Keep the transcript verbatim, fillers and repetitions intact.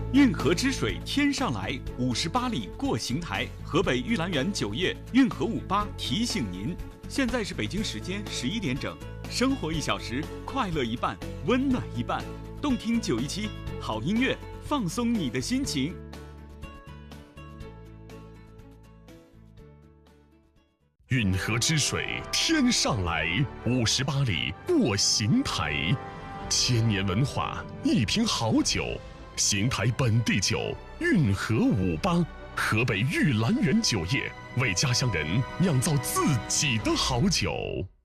运河之水天上来，五十八里过邢台。河北玉兰园酒业运河五八提醒您，现在是北京时间十一点整。生活一小时，快乐一半，温暖一半。动听九一七，好音乐，放松你的心情。 运河之水天上来，五十八里过邢台。千年文化，一瓶好酒。邢台本地酒，运河五八，河北玉兰园酒业为家乡人酿造自己的好酒。